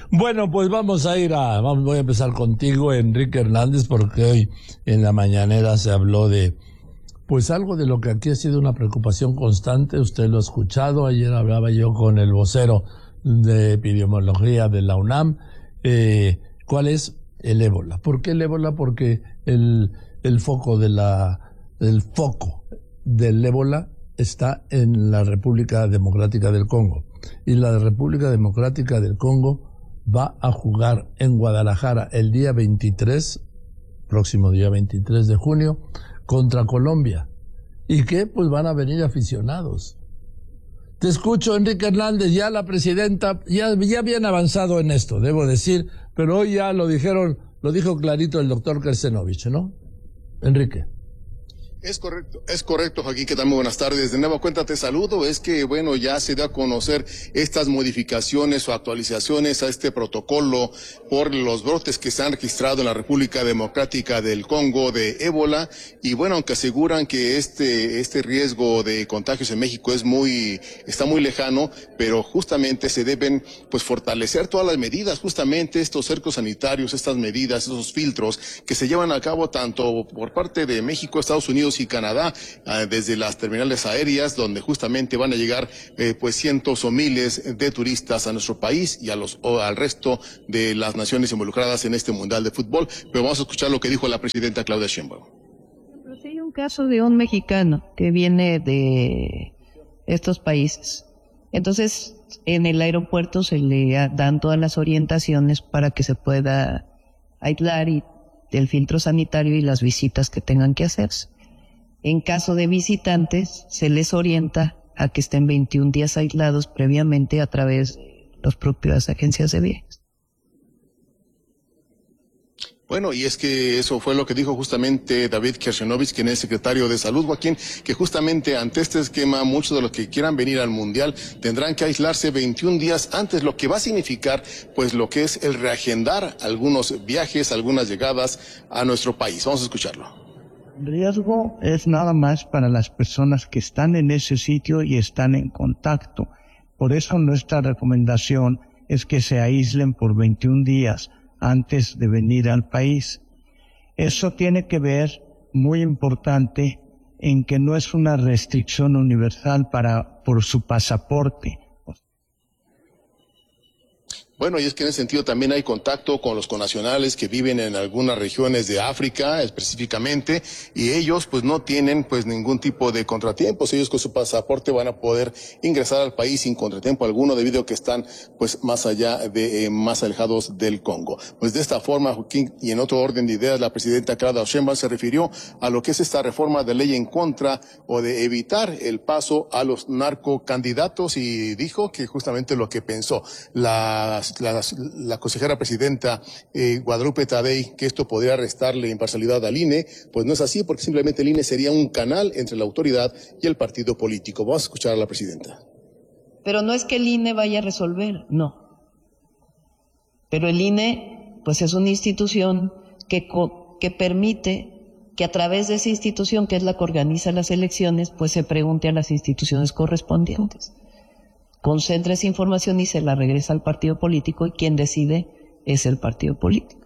Bueno, pues voy a empezar contigo, Enrique Hernández, porque hoy en la mañanera se habló de, pues algo de lo que aquí ha sido una preocupación constante. Usted lo ha escuchado. Ayer hablaba yo con el vocero de epidemiología de la UNAM. ¿Cuál es? El ébola. ¿Por qué el ébola? Porque el foco del ébola está en la República Democrática del Congo. Y la República Democrática del Congo va a jugar en Guadalajara el día 23, próximo día 23 de junio, contra Colombia. ¿Y qué? Pues van a venir aficionados. Te escucho, Enrique Hernández. Ya la presidenta, ya bien avanzado en esto, debo decir, pero hoy ya lo dijo clarito el doctor Kersenovich, ¿no? Enrique. Es correcto, Joaquín, ¿qué tal? Muy buenas tardes. De nueva cuenta te saludo. Es que, bueno, ya se da a conocer estas modificaciones o actualizaciones a este protocolo por los brotes que se han registrado en la República Democrática del Congo de ébola. Y bueno, aunque aseguran que este riesgo de contagios en México está muy lejano, pero justamente se deben, pues, fortalecer todas las medidas, justamente estos cercos sanitarios, estas medidas, esos filtros que se llevan a cabo tanto por parte de México, Estados Unidos y Canadá, desde las terminales aéreas, donde justamente van a llegar pues cientos o miles de turistas a nuestro país y al resto de las naciones involucradas en este Mundial de Fútbol. Pero vamos a escuchar lo que dijo la presidenta Claudia Sheinbaum. Pero si hay un caso de un mexicano que viene de estos países, entonces en el aeropuerto se le dan todas las orientaciones para que se pueda aislar y el filtro sanitario y las visitas que tengan que hacerse. En caso de visitantes, se les orienta a que estén 21 días aislados previamente a través de las propias agencias de viajes. Bueno, y es que eso fue lo que dijo justamente David Kersenovich, quien es secretario de Salud, Joaquín, que justamente ante este esquema, muchos de los que quieran venir al Mundial tendrán que aislarse 21 días antes, lo que va a significar, pues, lo que es el reagendar algunos viajes, algunas llegadas a nuestro país. Vamos a escucharlo. El riesgo es nada más para las personas que están en ese sitio y están en contacto. Por eso nuestra recomendación es que se aíslen por 21 días antes de venir al país. Eso tiene que ver, muy importante, en que no es una restricción universal por su pasaporte. Bueno, y es que en ese sentido también hay contacto con los connacionales que viven en algunas regiones de África específicamente, y ellos pues no tienen pues ningún tipo de contratiempos. Ellos con su pasaporte van a poder ingresar al país sin contratiempo alguno, debido a que están pues más alejados del Congo. Pues de esta forma, Joaquín, y en otro orden de ideas, la presidenta Claudia Sheinbaum se refirió a lo que es esta reforma de ley en contra o de evitar el paso a los narcocandidatos, y dijo que justamente lo que pensó la consejera presidenta Guadalupe Tadei, que esto podría restarle imparcialidad al INE, pues no es así, porque simplemente el INE sería un canal entre la autoridad y el partido político. Vamos a escuchar a la presidenta. Pero no es que el INE vaya a resolver, no. Pero el INE, pues es una institución que permite que a través de esa institución, que es la que organiza las elecciones, pues se pregunte a las instituciones correspondientes. Concentra esa información y se la regresa al partido político, y quien decide es el partido político.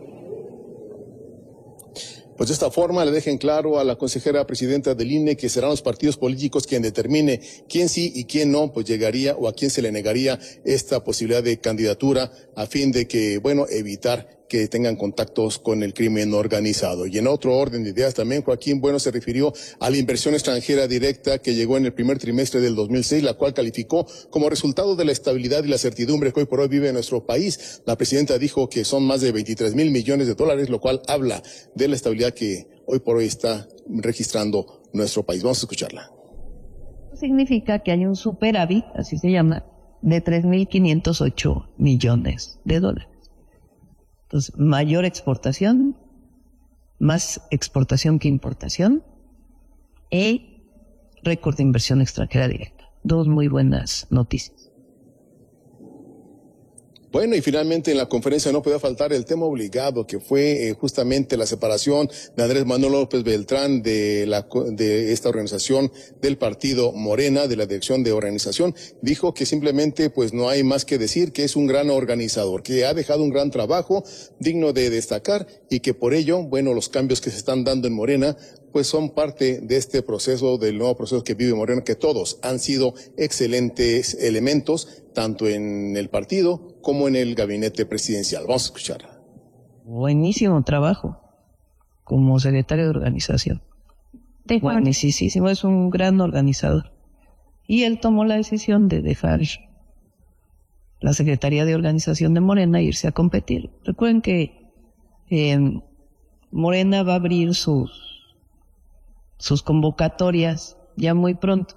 Pues de esta forma le dejen claro a la consejera presidenta del INE que serán los partidos políticos quien determine quién sí y quién no, pues llegaría, o a quién se le negaría esta posibilidad de candidatura, a fin de que, bueno, evitar que tengan contactos con el crimen organizado. Y en otro orden de ideas también, Joaquín, bueno, se refirió a la inversión extranjera directa que llegó en el primer trimestre del 2006, la cual calificó como resultado de la estabilidad y la certidumbre que hoy por hoy vive nuestro país. La presidenta dijo que son más de 23,000 millones de dólares, lo cual habla de la estabilidad que hoy por hoy está registrando nuestro país. Vamos a escucharla. Significa que hay un superávit, así se llama, de 3,508 millones de dólares. Entonces, mayor exportación, más exportación que importación, y récord de inversión extranjera directa. Dos muy buenas noticias. Bueno, y finalmente en la conferencia no podía faltar el tema obligado, que fue justamente la separación de Andrés Manuel López Beltrán de esta organización del partido Morena, de la dirección de organización. Dijo que simplemente pues no hay más que decir, que es un gran organizador, que ha dejado un gran trabajo digno de destacar y que por ello, bueno, los cambios que se están dando en Morena pues son parte de este proceso, del nuevo proceso que vive Morena, que todos han sido excelentes elementos, tanto en el partido como en el gabinete presidencial. Vamos a escuchar. Buenísimo trabajo como secretario de organización. Buenísimo, es un gran organizador. Y él tomó la decisión de dejar la Secretaría de Organización de Morena e irse a competir. Recuerden que Morena va a abrir sus convocatorias ya muy pronto.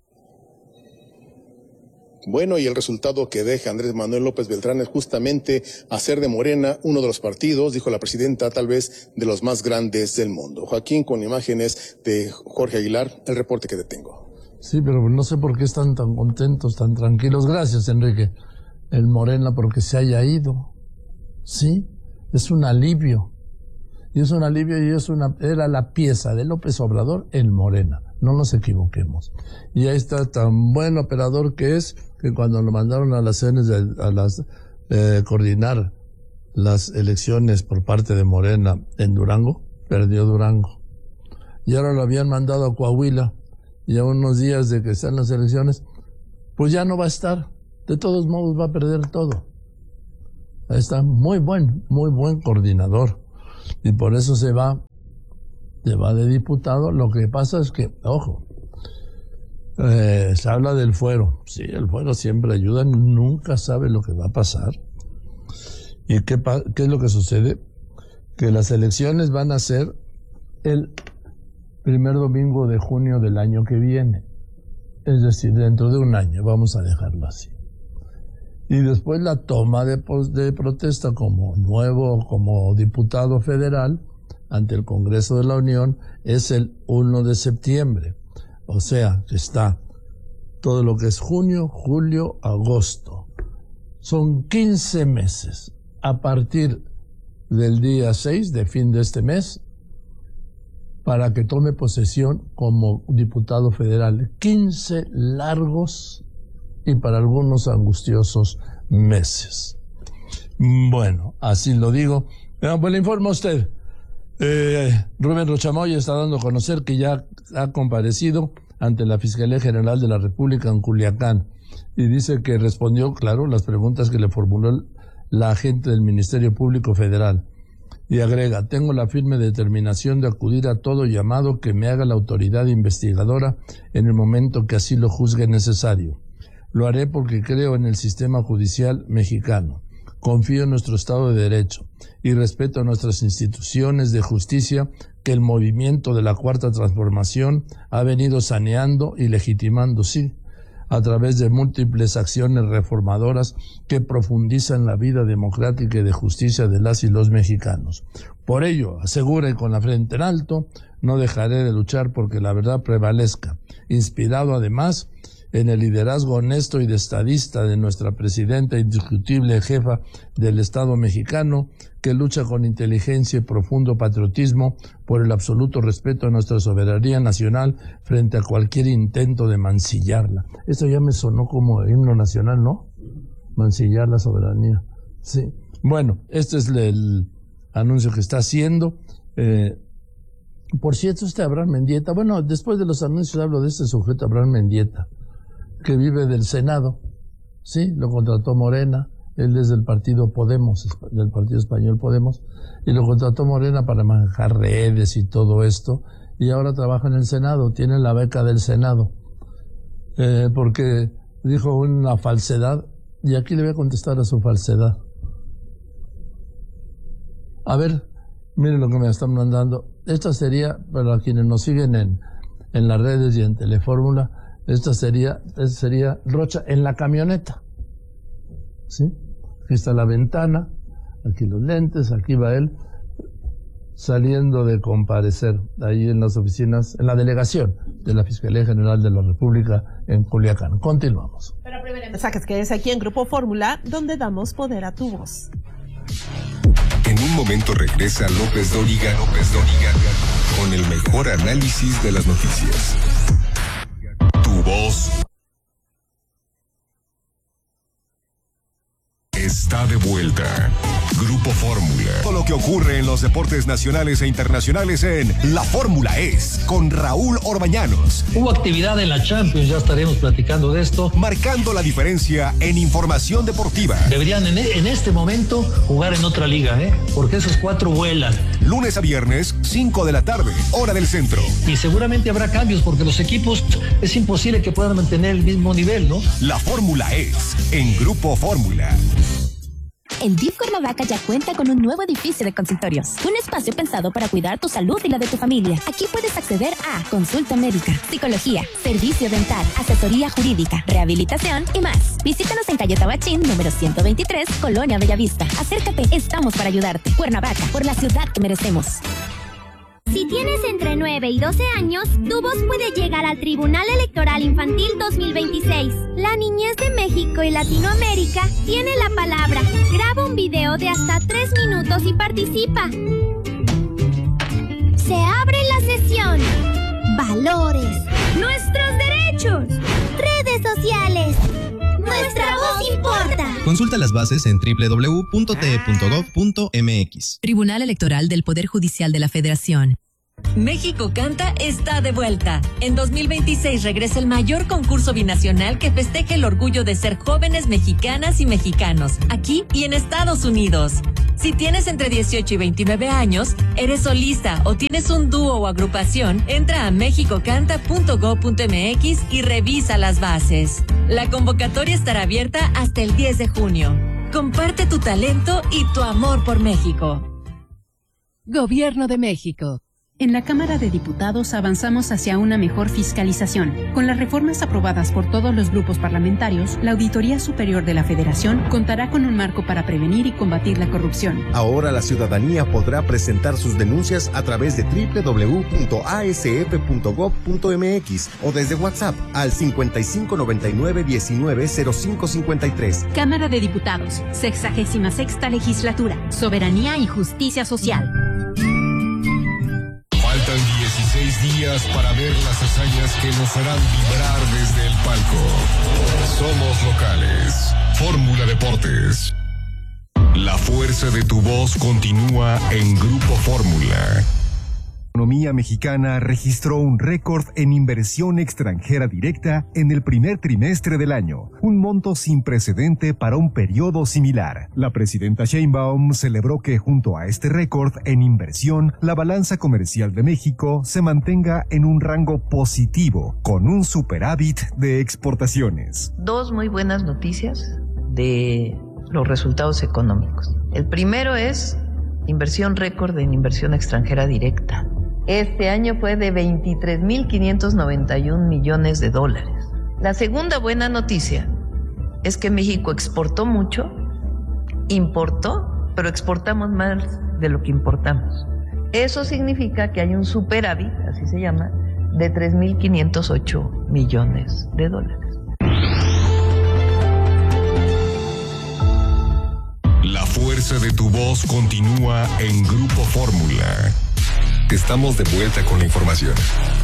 Bueno, y el resultado que deja Andrés Manuel López Beltrán es justamente hacer de Morena uno de los partidos, dijo la presidenta, tal vez de los más grandes del mundo. Joaquín, con imágenes de Jorge Aguilar, el reporte que te tengo. Sí, pero no sé por qué están tan contentos, tan tranquilos. Gracias, Enrique. El Morena porque se haya ido. Sí, es un alivio. Y es un alivio y era la pieza de López Obrador en Morena. No nos equivoquemos. Y ahí está tan buen operador que es, que cuando lo mandaron a las coordinar las elecciones por parte de Morena en Durango, perdió Durango. Y ahora lo habían mandado a Coahuila, y a unos días de que sean las elecciones, pues ya no va a estar. De todos modos va a perder todo. Ahí está, muy buen coordinador. Y por eso se va de diputado. Lo que pasa es que, ojo, se habla del fuero. Sí, el fuero siempre ayuda, nunca sabe lo que va a pasar. ¿Y qué es lo que sucede? Que las elecciones van a ser el primer domingo de junio del año que viene. Es decir, dentro de un año, vamos a dejarlo así. Y después la toma de protesta como diputado federal ante el Congreso de la Unión es el 1 de septiembre. O sea, está todo lo que es junio, julio, agosto. Son 15 meses. A partir del día 6 de fin de este mes, para que tome posesión como diputado federal. 15 largos y para algunos angustiosos meses. Bueno, así lo digo. Pues le informo a usted. Rubén Rochamoya está dando a conocer que ya ha comparecido ante la Fiscalía General de la República en Culiacán y dice que respondió, claro, las preguntas que le formuló la agente del Ministerio Público Federal. Y agrega, tengo la firme determinación de acudir a todo llamado que me haga la autoridad investigadora en el momento que así lo juzgue necesario. Lo haré porque creo en el sistema judicial mexicano. Confío en nuestro Estado de Derecho y respeto a nuestras instituciones de justicia que el movimiento de la Cuarta Transformación ha venido saneando y legitimando, sí, a través de múltiples acciones reformadoras que profundizan la vida democrática y de justicia de las y los mexicanos. Por ello, asegura y con la frente en alto, no dejaré de luchar porque la verdad prevalezca, inspirado además en el liderazgo honesto y estadista de nuestra presidenta indiscutible jefa del Estado mexicano, que lucha con inteligencia y profundo patriotismo por el absoluto respeto a nuestra soberanía nacional frente a cualquier intento de mancillarla. Esto ya me sonó como himno nacional, ¿no? Mancillar la soberanía. Sí. Bueno, este es el anuncio que está haciendo. Por cierto, Abraham Mendieta, bueno, después de los anuncios hablo de este sujeto, Abraham Mendieta, que vive del Senado, sí, lo contrató Morena, él es del partido Podemos, del partido español Podemos, y lo contrató Morena para manejar redes y todo esto, y ahora trabaja en el Senado, tiene la beca del Senado, porque dijo una falsedad, y aquí le voy a contestar a su falsedad. A ver, miren lo que me están mandando. Esta sería, para quienes nos siguen en las redes y en Telefórmula, esta sería Rocha en la camioneta. ¿Sí? Aquí está la ventana, aquí los lentes, aquí va él. saliendo de comparecer ahí en las oficinas, en la delegación de la Fiscalía General de la República en Culiacán. Continuamos. Mensajes que es aquí en Grupo Fórmula, donde damos poder a tu voz. En un momento regresa López Dóriga con el mejor análisis de las noticias. Tu voz está de vuelta. Grupo Fórmula. Todo lo que ocurre en los deportes nacionales e internacionales en La Fórmula Es, con Raúl Orbañanos. Hubo actividad en la Champions, ya estaremos platicando de esto. Marcando la diferencia en información deportiva. Deberían en este momento jugar en otra liga, porque esos 4 vuelan. Lunes a viernes, 5 de la tarde, hora del centro. Y seguramente habrá cambios, porque los equipos es imposible que puedan mantener el mismo nivel, ¿no? La Fórmula Es, en Grupo Fórmula. El DIF Cuernavaca ya cuenta con un nuevo edificio de consultorios. Un espacio pensado para cuidar tu salud y la de tu familia. Aquí puedes acceder a consulta médica, psicología, servicio dental, asesoría jurídica, rehabilitación y más. Visítanos en calle Tabachín, número 123, Colonia Bellavista. Acércate, estamos para ayudarte. Cuernavaca, por la ciudad que merecemos. Si tienes entre 9 y 12 años, tu voz puede llegar al Tribunal Electoral Infantil 2026. La niñez de México y Latinoamérica tiene la palabra. Graba un video de hasta 3 minutos y participa. Se abre la sesión. Valores. Nuestros derechos. Redes sociales. Nuestra voz importa. Consulta las bases en www.te.gov.mx. Tribunal Electoral del Poder Judicial de la Federación. México Canta está de vuelta. En 2026 regresa el mayor concurso binacional que festeje el orgullo de ser jóvenes mexicanas y mexicanos, aquí y en Estados Unidos. Si tienes entre 18 y 29 años, eres solista o tienes un dúo o agrupación, entra a mexicocanta.gov.mx y revisa las bases. La convocatoria estará abierta hasta el 10 de junio. Comparte tu talento y tu amor por México. Gobierno de México. En la Cámara de Diputados avanzamos hacia una mejor fiscalización. Con las reformas aprobadas por todos los grupos parlamentarios, la Auditoría Superior de la Federación contará con un marco para prevenir y combatir la corrupción. Ahora la ciudadanía podrá presentar sus denuncias a través de www.asf.gov.mx o desde WhatsApp al 5599-190553. Cámara de Diputados, 66ª Legislatura, Soberanía y Justicia Social. Faltan 16 días para ver las hazañas que nos harán vibrar desde el palco. Somos locales. Fórmula Deportes. La fuerza de tu voz continúa en Grupo Fórmula. La economía mexicana registró un récord en inversión extranjera directa en el primer trimestre del año, un monto sin precedente para un periodo similar. La presidenta Sheinbaum celebró que junto a este récord en inversión, la balanza comercial de México se mantenga en un rango positivo, con un superávit de exportaciones. 2 muy buenas noticias de los resultados económicos. El primero es inversión récord en inversión extranjera directa. Este año fue de $23,591 millones. La segunda buena noticia es que México exportó mucho, importó, pero exportamos más de lo que importamos. Eso significa que hay un superávit, así se llama, de $3,508 millones. La fuerza de tu voz continúa en Grupo Fórmula. Estamos de vuelta con la información.